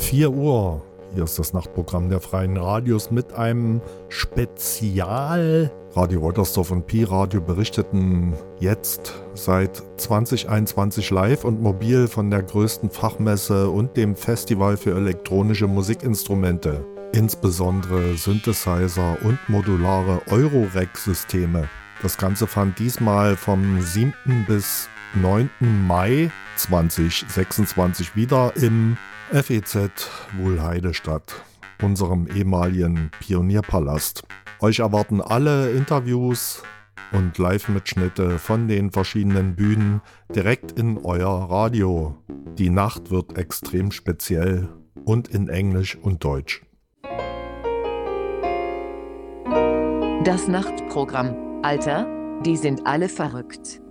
4 Uhr. Hier ist das Nachtprogramm der Freien Radios mit einem Spezial. Radio Woltersdorf und Pi-Radio berichteten jetzt seit 2021 live und mobil von der größten Fachmesse und dem Festival für elektronische Musikinstrumente. Insbesondere Synthesizer und modulare Eurorack-Systeme. Das Ganze fand diesmal vom 7. bis 9. Mai 2026 wieder im FEZ Wuhlheide statt, unserem ehemaligen Pionierpalast. Euch erwarten alle Interviews und Live-Mitschnitte von den verschiedenen Bühnen direkt in euer Radio. Die Nacht wird extrem speziell und in Englisch und Deutsch. Das Nachtprogramm. Alter, die sind alle verrückt.